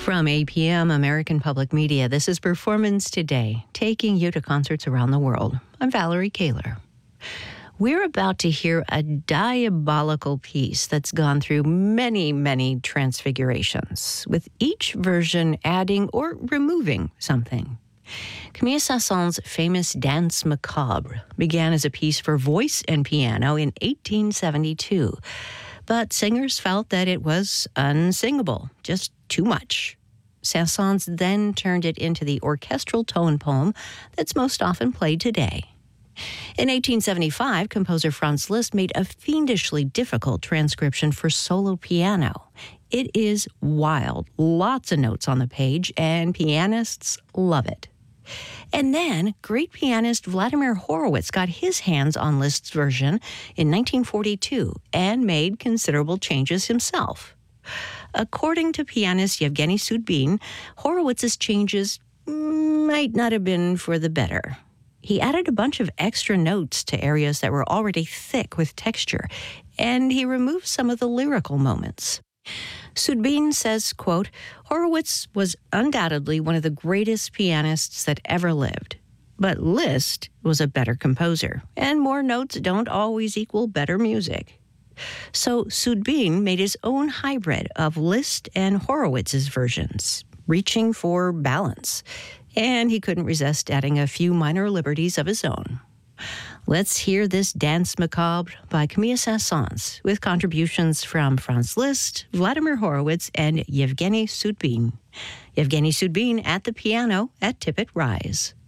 From APM, American Public Media, this is Performance Today, taking you to concerts around the world. I'm Valerie Kaler. We're about to hear a diabolical piece that's gone through many, many transfigurations, with each version adding or removing something. Camille Saint-Saëns' famous Danse Macabre began as a piece for voice and piano in 1872, but singers felt that it was unsingable, just too much. Saint-Saëns then turned it into the orchestral tone poem that's most often played today. In 1875, composer Franz Liszt made a fiendishly difficult transcription for solo piano. It is wild, lots of notes on the page, and pianists love it. And then, great pianist Vladimir Horowitz got his hands on Liszt's version in 1942 and made considerable changes himself. According to pianist Yevgeny Sudbin, Horowitz's changes might not have been for the better. He added a bunch of extra notes to areas that were already thick with texture, and he removed some of the lyrical moments. Sudbin says, quote, "Horowitz was undoubtedly one of the greatest pianists that ever lived. But Liszt was a better composer, and more notes don't always equal better music." So Sudbin made his own hybrid of Liszt and Horowitz's versions, reaching for balance, and he couldn't resist adding a few minor liberties of his own. Let's hear this Danse Macabre by Camille Saint-Saëns, with contributions from Franz Liszt, Vladimir Horowitz, and Yevgeny Sudbin. Yevgeny Sudbin at the piano at Tippett Rise.